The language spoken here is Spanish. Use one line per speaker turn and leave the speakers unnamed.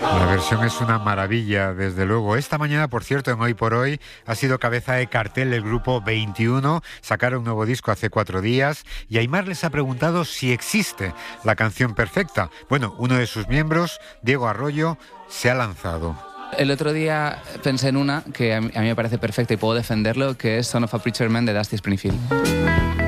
La versión es una maravilla, desde luego. Esta mañana, por cierto, en Hoy por Hoy, ha sido cabeza de cartel del grupo 21. Sacaron un nuevo disco hace 4 días y Aimar les ha preguntado si existe la canción perfecta. Bueno, uno de sus miembros, Diego Arroyo, se ha lanzado.
El otro día pensé en una que a mí me parece perfecta y puedo defenderlo, que es Son of a Preacher Man de Dusty Springfield.